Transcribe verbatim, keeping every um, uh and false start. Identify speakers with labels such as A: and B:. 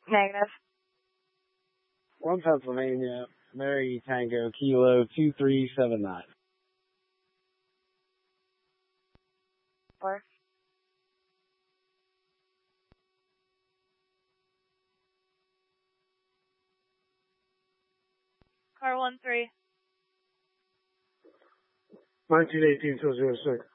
A: Negative.
B: One Pennsylvania, Mary Tango, Kilo two three seven nine.
A: Four. Car one three.
B: nineteen eighteen two zero six.